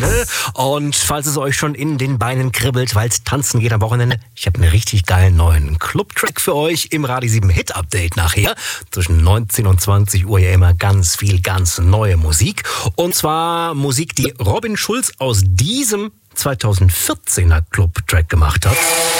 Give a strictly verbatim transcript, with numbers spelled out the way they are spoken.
Wochenende. Und falls es euch schon in den Beinen kribbelt, weil es tanzen geht am Wochenende, ich habe einen richtig geilen neuen Club-Track für euch im Radio sieben Hit Update nachher. Zwischen neunzehn und zwanzig Uhr ja immer ganz viel, ganz neue Musik. Und zwar Musik, die Robin Schulz aus diesem zweitausendvierzehner Club-Track gemacht hat.